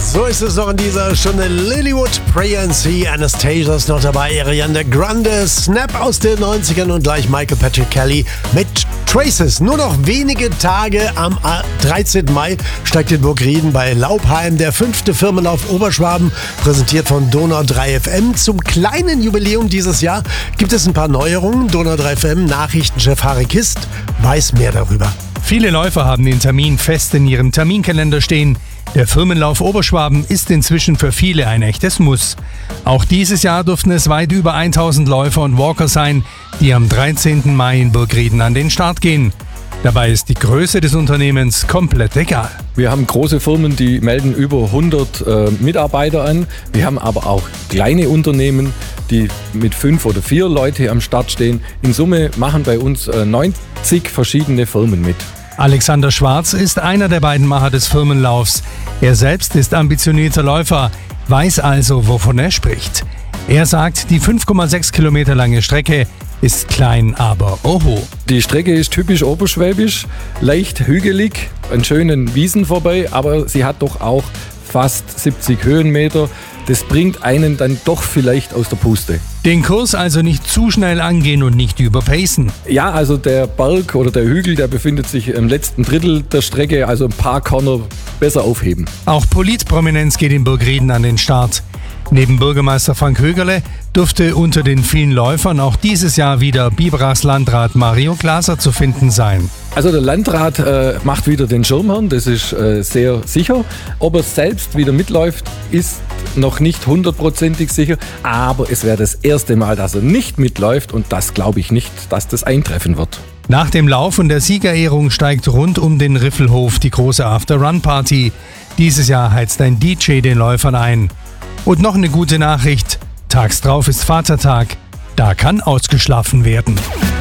So ist es noch in dieser Stunde. Lilywood, Pray and See, Anastasia ist noch dabei, Ariana Grande, Snap aus den 90ern und gleich Michael Patrick Kelly mit Traces. Nur noch wenige Tage, am 13. Mai steigt in Burgrieden bei Laubheim der 5. Firmenlauf Oberschwaben, präsentiert von Donau 3 FM. Zum kleinen Jubiläum dieses Jahr gibt es ein paar Neuerungen. Donau 3 FM Nachrichtenchef Harry Kist weiß mehr darüber. Viele Läufer haben den Termin fest in ihrem Terminkalender stehen. Der Firmenlauf Oberschwaben ist inzwischen für viele ein echtes Muss. Auch dieses Jahr durften es weit über 1000 Läufer und Walker sein, die am 13. Mai in Burgrieden an den Start gehen. Dabei ist die Größe des Unternehmens komplett egal. Wir haben große Firmen, die melden über 100 Mitarbeiter an. Wir haben aber auch kleine Unternehmen, die mit 5 oder 4 Leute am Start stehen. In Summe machen bei uns 90 verschiedene Firmen mit. Alexander Schwarz ist einer der beiden Macher des Firmenlaufs. Er selbst ist ambitionierter Läufer, weiß also, wovon er spricht. Er sagt, die 5,6 Kilometer lange Strecke ist klein, aber oho. Die Strecke ist typisch oberschwäbisch, leicht hügelig, an schönen Wiesen vorbei, aber sie hat doch auch fast 70 Höhenmeter. Das bringt einen dann doch vielleicht aus der Puste. Den Kurs also nicht zu schnell angehen und nicht überpacen. Ja, also der Berg oder der Hügel, der befindet sich im letzten Drittel der Strecke, also ein paar Corner besser aufheben. Auch Politprominenz geht in Burgrieden an den Start. Neben Bürgermeister Frank Högerle durfte unter den vielen Läufern auch dieses Jahr wieder Biberachs Landrat Mario Glaser zu finden sein. Also der Landrat macht wieder den Schirmherrn, das ist sehr sicher. Ob er selbst wieder mitläuft, ist noch nicht 100%ig sicher, aber es wäre das erste Mal, dass er nicht mitläuft und das glaube ich nicht, dass das eintreffen wird. Nach dem Lauf und der Siegerehrung steigt rund um den Riffelhof die große After-Run-Party. Dieses Jahr heizt ein DJ den Läufern ein. Und noch eine gute Nachricht, tags drauf ist Vatertag, da kann ausgeschlafen werden.